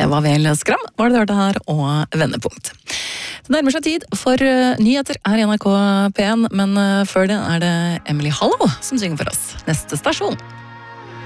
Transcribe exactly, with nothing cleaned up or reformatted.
var vel Skram, var det du hørte her, og Vendepunkt. Det nærmer seg tid for nyheter her i N R K P en, men før det er det Emily Hallo som synger for oss. Neste stasjon.